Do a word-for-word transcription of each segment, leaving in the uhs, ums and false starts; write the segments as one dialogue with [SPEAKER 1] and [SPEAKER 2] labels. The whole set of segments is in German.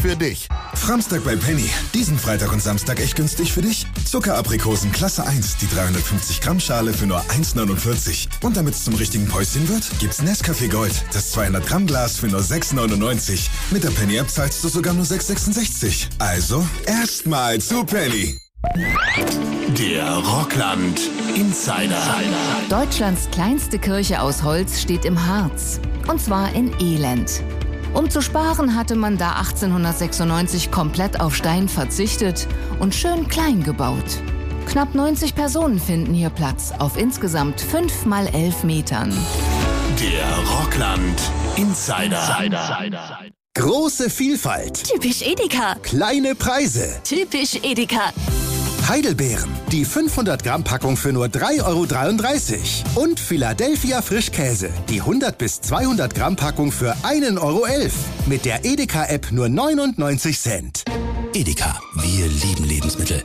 [SPEAKER 1] für dich.
[SPEAKER 2] Framstag bei Penny. Diesen Freitag und Samstag echt günstig für dich. Zuckeraprikosen Klasse eins, die dreihundertfünfzig Gramm Schale für nur eins neunundvierzig. Und damit es zum richtigen Päuschen wird, gibt's Nescafé Gold, das zweihundert Gramm Glas für nur sechs neunundneunzig. Mit der Penny App zahlst du sogar nur sechs sechsundsechzig. Also erstmal zu Penny.
[SPEAKER 1] Der Rockland Insider.
[SPEAKER 3] Deutschlands kleinste Kirche aus Holz steht im Harz. Und zwar in Elend. Um zu sparen, hatte man da achtzehnhundertsechsundneunzig komplett auf Stein verzichtet und schön klein gebaut. Knapp neunzig Personen finden hier Platz auf insgesamt fünf mal elf Metern.
[SPEAKER 1] Der Rockland Insider.
[SPEAKER 4] Große Vielfalt.
[SPEAKER 5] Typisch Edeka.
[SPEAKER 4] Kleine Preise.
[SPEAKER 5] Typisch Edeka.
[SPEAKER 4] Heidelbeeren. Die fünfhundert Gramm Packung für nur drei Euro dreiunddreißig. Und Philadelphia Frischkäse. Die hundert bis zweihundert Gramm Packung für ein Euro elf. Mit der Edeka-App nur neunundneunzig Cent.
[SPEAKER 6] Edeka. Wir lieben Lebensmittel.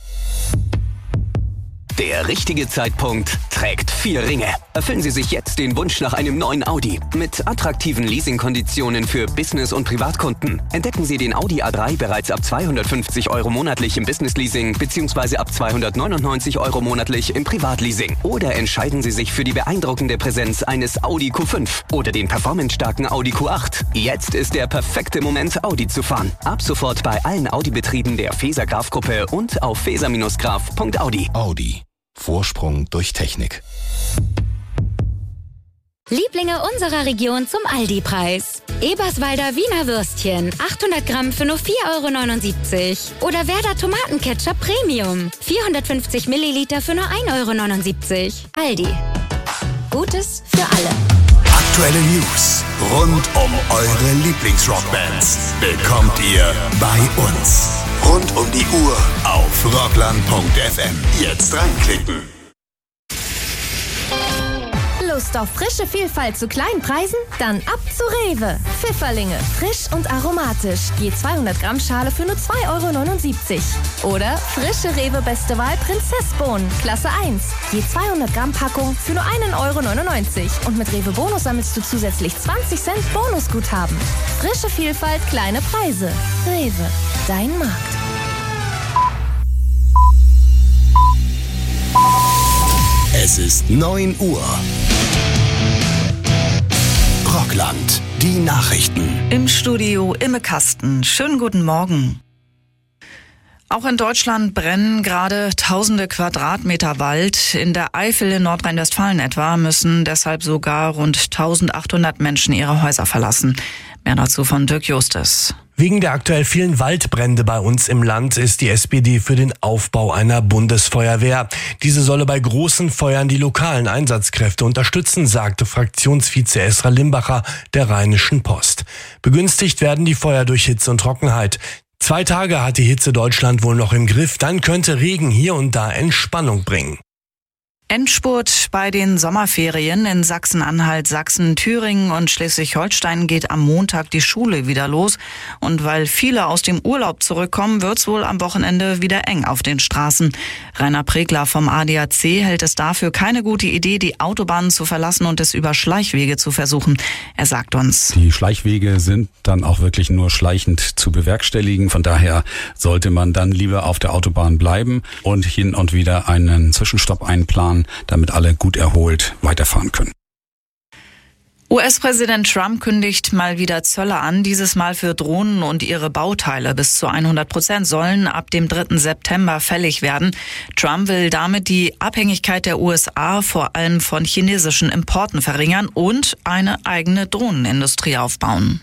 [SPEAKER 7] Der richtige Zeitpunkt trägt vier Ringe. Erfüllen Sie sich jetzt den Wunsch nach einem neuen Audi. Mit attraktiven Leasingkonditionen für Business- und Privatkunden. Entdecken Sie den Audi A drei bereits ab zweihundertfünfzig Euro monatlich im Business-Leasing bzw. ab zweihundertneunundneunzig Euro monatlich im Privatleasing. Oder entscheiden Sie sich für die beeindruckende Präsenz eines Audi Q fünf oder den performancestarken Audi Q acht. Jetzt ist der perfekte Moment, Audi zu fahren. Ab sofort bei allen Audi-Betrieben der Feser Graf-Gruppe und auf feser Graf punkt audi.
[SPEAKER 6] Audi. Vorsprung durch Technik.
[SPEAKER 5] Lieblinge unserer Region zum Aldi-Preis. Eberswalder Wiener Würstchen, achthundert Gramm für nur vier Euro neunundsiebzig. Oder Werder Tomatenketchup Premium, vierhundertfünfzig Milliliter für nur ein Euro neunundsiebzig. Aldi. Gutes für alle.
[SPEAKER 1] Aktuelle News rund um eure Lieblingsrockbands bekommt ihr bei uns. Rund um die Uhr auf rockland punkt f m. Jetzt reinklicken.
[SPEAKER 8] Lust auf frische Vielfalt zu kleinen Preisen? Dann ab zu Rewe. Pfifferlinge, frisch und aromatisch. Je zweihundert Gramm Schale für nur zwei Euro neunundsiebzig. Oder frische Rewe Beste Wahl Prinzessbohnen, Klasse eins. Je zweihundert Gramm Packung für nur ein Euro neunundneunzig. Und mit Rewe Bonus sammelst du zusätzlich zwanzig Cent Bonusguthaben. Frische Vielfalt, kleine Preise. Rewe, dein Markt.
[SPEAKER 1] Es ist neun Uhr. Rockland, die Nachrichten.
[SPEAKER 9] Im Studio Imme Kasten. Schönen guten Morgen. Auch in Deutschland brennen gerade tausende Quadratmeter Wald. In der Eifel in Nordrhein-Westfalen etwa müssen deshalb sogar rund eintausendachthundert Menschen ihre Häuser verlassen. Mehr dazu von Dirk Justus.
[SPEAKER 10] Wegen der aktuell vielen Waldbrände bei uns im Land ist die S P D für den Aufbau einer Bundesfeuerwehr. Diese solle bei großen Feuern die lokalen Einsatzkräfte unterstützen, sagte Fraktionsvize Esra Limbacher der Rheinischen Post. Begünstigt werden die Feuer durch Hitze und Trockenheit. Zwei Tage hat die Hitze Deutschland wohl noch im Griff, dann könnte Regen hier und da Entspannung bringen.
[SPEAKER 9] Endspurt bei den Sommerferien in Sachsen-Anhalt, Sachsen, Thüringen und Schleswig-Holstein geht am Montag die Schule wieder los. Und weil viele aus dem Urlaub zurückkommen, wird's wohl am Wochenende wieder eng auf den Straßen. Rainer Pregler vom A D A C hält es dafür keine gute Idee, die Autobahnen zu verlassen und es über Schleichwege zu versuchen. Er sagt uns:
[SPEAKER 11] Die Schleichwege sind dann auch wirklich nur schleichend zu bewerkstelligen. Von daher sollte man dann lieber auf der Autobahn bleiben und hin und wieder einen Zwischenstopp einplanen, damit alle gut erholt weiterfahren können.
[SPEAKER 9] U S-Präsident Trump kündigt mal wieder Zölle an, dieses Mal für Drohnen und ihre Bauteile. Bis zu hundert Prozent sollen ab dem dritten September fällig werden. Trump will damit die Abhängigkeit der U S A vor allem von chinesischen Importen verringern und eine eigene Drohnenindustrie aufbauen.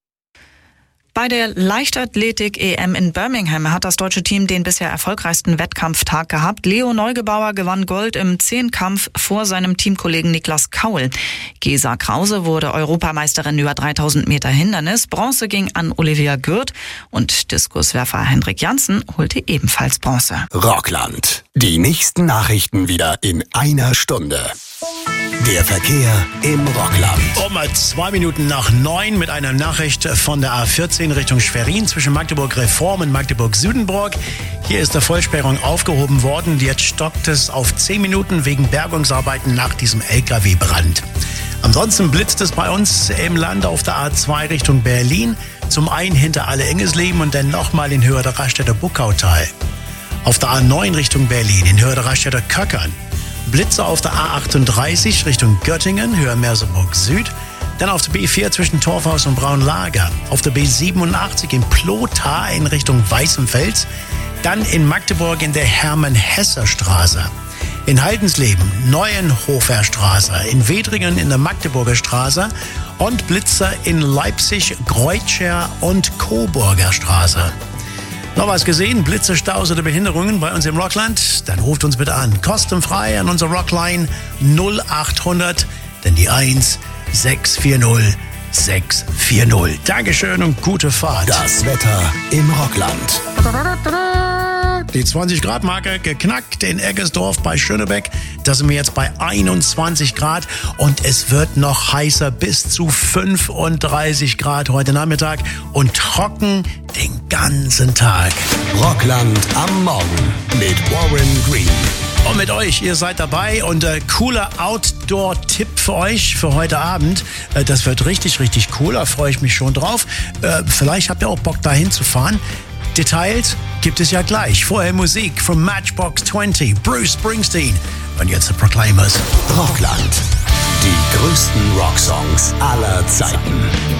[SPEAKER 9] Bei der Leichtathletik-E M in Birmingham hat das deutsche Team den bisher erfolgreichsten Wettkampftag gehabt. Leo Neugebauer gewann Gold im Zehnkampf vor seinem Teamkollegen Niklas Kaul. Gesa Krause wurde Europameisterin über dreitausend Meter Hindernis. Bronze ging an Olivia Gürt und Diskuswerfer Hendrik Janssen holte ebenfalls Bronze.
[SPEAKER 1] Rockland. Die nächsten Nachrichten wieder in einer Stunde. Der Verkehr im Rockland.
[SPEAKER 12] Um zwei Minuten nach neun mit einer Nachricht von der A vierzehn Richtung Schwerin zwischen Magdeburg-Reform und Magdeburg-Südenburg. Hier ist der Vollsperrung aufgehoben worden. Jetzt stockt es auf zehn Minuten wegen Bergungsarbeiten nach diesem L K W-Brand. Ansonsten blitzt es bei uns im Land auf der A zwei Richtung Berlin Zum einen hinter Alle-Engesleben und dann nochmal in Höhe der Raststätter Buckautal. Auf der A neun Richtung Berlin in Höhe der Raststätter Köckern. Blitzer auf der A achtunddreißig Richtung Göttingen, Höhe Merseburg Süd. Dann auf der B vier zwischen Torfhaus und Braunlager. Auf der B siebenundachtzig in Plotha in Richtung Weißenfels. Dann in Magdeburg in der Hermann-Hesser-Straße. In Haldensleben Neuenhofer-Straße. In Wedringen in der Magdeburger Straße. Und Blitzer in Leipzig, Greutscher und Coburger Straße. Noch was gesehen? Blitze, Staus oder Behinderungen bei uns im Rockland? Dann ruft uns bitte an. Kostenfrei an unsere Rockline null achthundert, denn die eins sechs vier null sechs vier null. Dankeschön und gute Fahrt.
[SPEAKER 1] Das Wetter im Rockland.
[SPEAKER 12] Die zwanzig Grad Marke geknackt in Eggersdorf bei Schönebeck. Da sind wir jetzt bei einundzwanzig Grad und es wird noch heißer bis zu fünfunddreißig Grad heute Nachmittag und trocken den ganzen Tag.
[SPEAKER 1] Rockland am Morgen mit Warren Green.
[SPEAKER 12] Und mit euch, ihr seid dabei und äh, cooler Outdoor-Tipp für euch für heute Abend. Äh, das wird richtig, richtig cool, da freue ich mich schon drauf. Äh, vielleicht habt ihr auch Bock dahin zu fahren. Details gibt es ja gleich. Vorher Musik von Matchbox zwanzig, Bruce Springsteen und jetzt The Proclaimers.
[SPEAKER 1] Rockland, die größten Rocksongs aller Zeiten.